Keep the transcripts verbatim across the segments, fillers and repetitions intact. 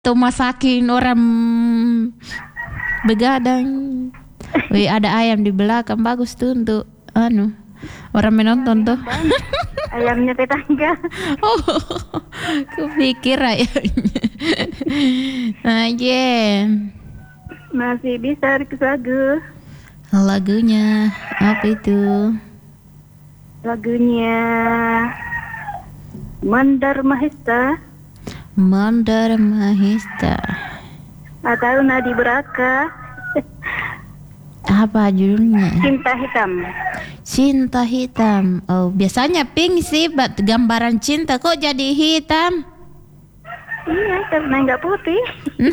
Tuh masakin orang begadang. Wih, ada ayam di belakang, bagus tuh untuk anu orang menonton tuh. Ayamnya tetangga. Oh, kupikir ayamnya. Aja. Masih bisa request lagu. Lagunya apa itu? Lagunya Mandar Mahesta Mandar Mahesta atau Nadi Beraka. Apa judulnya? Cinta Hitam. Cinta Hitam. Oh, biasanya pink sih, but gambaran cinta kok jadi hitam? Iya, karena nggak putih.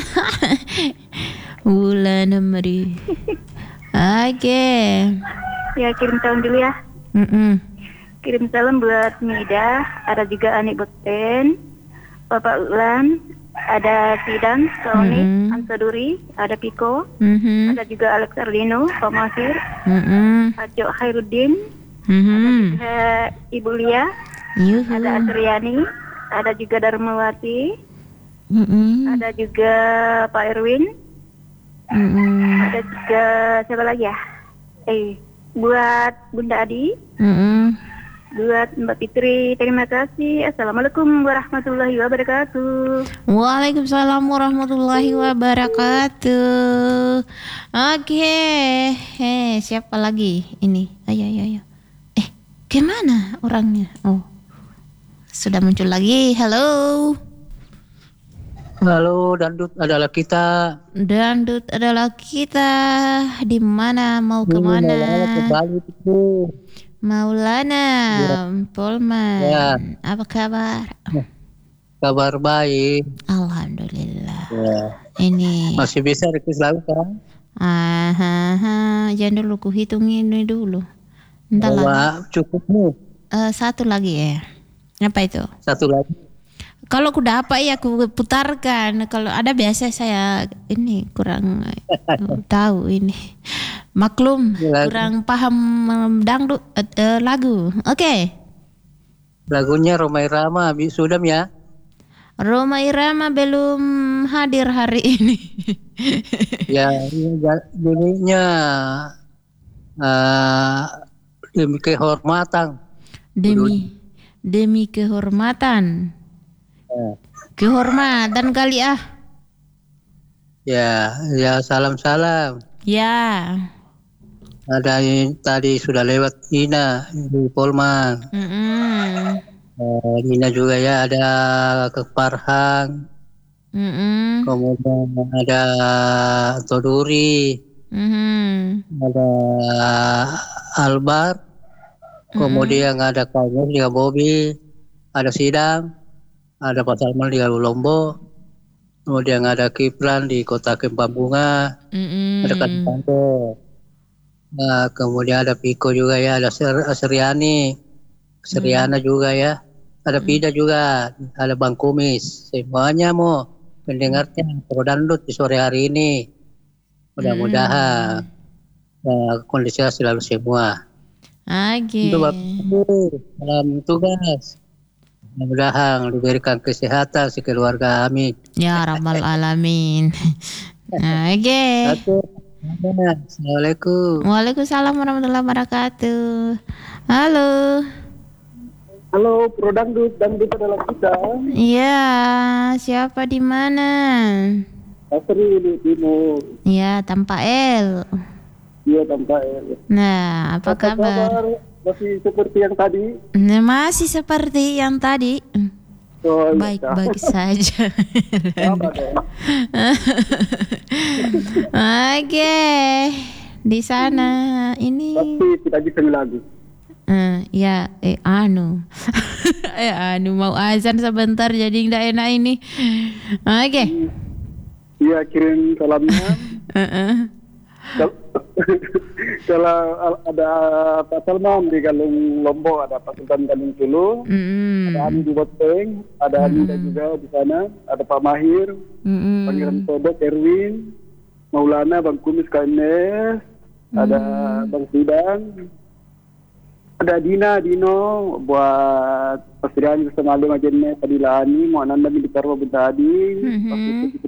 Bulan Meri. Oke. Ya, kirim salam dulu ya. Mm-mm. Kirim salam buat Mida, ada juga Anik Boten, Bapak Ulan, ada Sidan, Sony, Mm-mm. Ansaduri, ada Piko, Mhm. ada juga Alex Ardino, Pak Masir, Mm-mm. Ajo Khairuddin, Mhm. ada Ibu Lia, Yuhu. ada Asriani, ada juga Darmawati, Mm-mm. ada juga Pak Erwin, Mm-mm. ada juga siapa lagi ya? Eh, buat Bunda Adi, Mm-mm. buat Mbak Fitri, terima kasih. Assalamualaikum warahmatullahi wabarakatuh. Waalaikumsalam warahmatullahi wabarakatuh. Oke, eh siapa lagi ini? Ayo, ayo, ayo. Eh, kemana orangnya? Oh, sudah muncul lagi. Halo, Halo, Dandut adalah kita. Dandut adalah kita. Di mana? Mau Ini kemana? Maulana ke Bali itu. Maulana, Ya. Polman. Ya. Apa kabar? Kabar baik. Alhamdulillah. Ya. Ini. Masih bisa request lagu kan? Aha, jangan dulu ku hitung ini dulu. Entar lagi. Wah, cukup nih. Eh, satu lagi ya. Apa itu? Satu lagi. Kalau ku dapat ya ku putarkan. Kalau ada biasa saya ini kurang eh, tahu ini. Maklum, Lagu. kurang paham em, dangdut eh, eh, lagu. Oke. Lagunya Romai Rama, Abi Sudam ya. Roma Irama belum hadir hari ini. Ya, ini ga- judulnya eh, demi kehormatan. Demi demi kehormatan. Ya. Kehormatan kali ah. Ya, ya salam-salam. Ya. Ada yang tadi sudah lewat Ina di Polman. Mm-mm. Eh, Ina juga ya, ada ke Farhan. Mm-mm. Kemudian ada Toduri, Mhm. ada Albar, kemudian ada Kamus di Bobi, ada Sidang, ada Pak Salman di Lombo, kemudian ada Kipran di Kota Kempambunga, Mm-mm. ada Kanto. Nah, kemudian ada Piko juga ya, ada Ser- Seriani, Seriana juga ya, ada Pida juga, ada Bang Kumis, semuanya mau pendengarnya Pro Dangdut di sore hari ini. Mudah-mudahan uh, kondisinya selalu semua. Oke. Untuk Bapak Ibu dalam tugas, mudah-mudahan diberikan kesehatan sekeluarga, amin. Ya rabbal alamin. Oke. Satu, Assalamualaikum. Waalaikumsalam warahmatullahi wabarakatuh. Halo. Halo, Pro Dangdut, Dangdut adalah kita. Iya, siapa di mana? Asri di Timur. Ya, tanpa L. Iya, tanpa L. Nah, apa kabar? Masih seperti yang tadi? Nah, masih seperti yang tadi. Oh, iya. Baik-baik saja. Apa dong? Oke, di sana ini. Pasti kita bisa lagu. Eh, ya, eh anu, eh anu mau azan sebentar jadi nggak enak ini. Oke. Iya, kirim salamnya. Heeh. Kal- Kalau ada Pak Salman di Galung Lombok, ada Pak Sultan Galung Sulu, Mm-mm. ada Ani di Boteng, ada Anida juga di sana, ada Pak Mahir, Mm-mm. Pangeran Sobek, Erwin, Maulana, Bang Kumis, K M S, ada Bang Sidang, Ada Dina, Dino, buat Pasiriani bersama Ali Majennya, Padilani, mau nanda di Karwa Bentadi, Mhm.